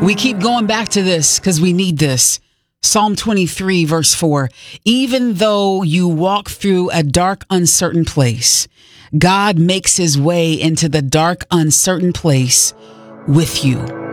We keep going back to this because we need this. Psalm 23, verse 4. Even though you walk through a dark, uncertain place, God makes his way into the dark, uncertain place with you.